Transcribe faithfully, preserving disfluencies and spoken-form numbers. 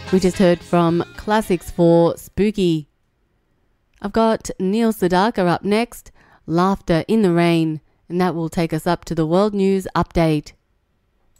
We just heard from Classics for Spooky. I've got Neil Sedaka up next, Laughter in the Rain, and that will take us up to the World News Update.